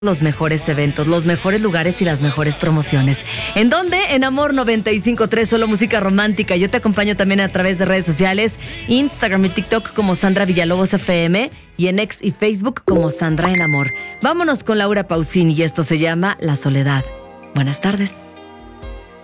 los mejores eventos, los mejores lugares y las mejores promociones. ¿En dónde? En Amor 95.3, solo música romántica. Yo te acompaño también a través de redes sociales, Instagram y TikTok como Sandra Villalobos FM y en X y Facebook como Sandra en Amor. Vámonos con Laura Pausini y esto se llama La Soledad. Buenas tardes.